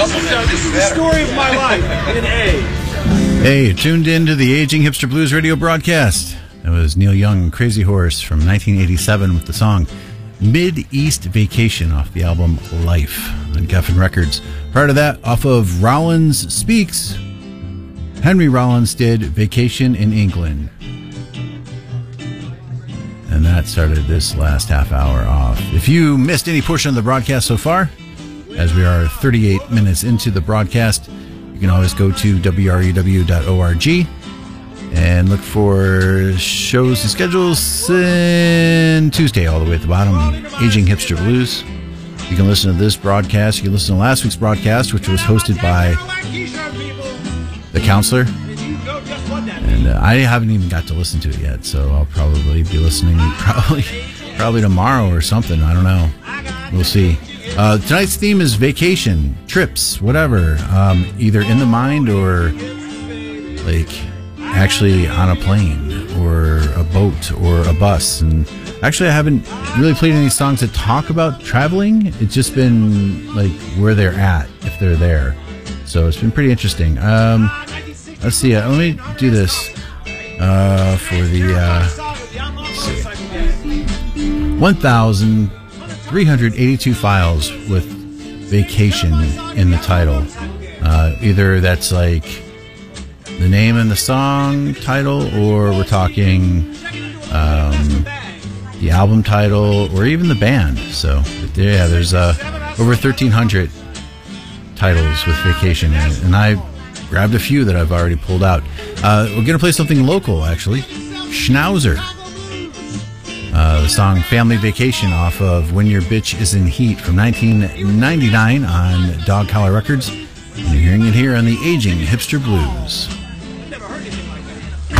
This is the story of my life in A. Hey, tuned in to the Aging Hipster Blues radio broadcast. That was Neil Young and Crazy Horse from 1987 with the song Mid-East Vacation off the album Life on Geffen Records. Prior to that, off of Rollins Speaks, Henry Rollins did Vacation in England. And that started this last half hour off. If you missed any portion of the broadcast so far, as we are 38 minutes into the broadcast, you can always go to wrew.org and look for shows and schedules in Tuesday all the way at the bottom, Aging Hipster Blues. You can listen to this broadcast. You can listen to last week's broadcast, which was hosted by The Counselor. And I haven't even got to listen to it yet, so I'll probably be listening probably tomorrow or something. I don't know. We'll see. Tonight's theme is vacation, trips, whatever. Either in the mind or like actually on a plane or a boat or a bus. And actually I haven't really played any songs that talk about traveling. It's just been like where they're at, if they're there. So it's been pretty interesting. Let's see. Let me do this for the 1,382 files with vacation in the title. Either that's like the name and the song title, or we're talking the album title, or even the band. So yeah, there's over 1,300 titles with vacation in it, and I grabbed a few that I've already pulled out. We're gonna play something local, actually. Schnauzer, the song Family Vacation off of When Your Bitch Is in Heat from 1999 on Dog Collar Records, and you're hearing it here on the Aging Hipster Blues. Never heard anything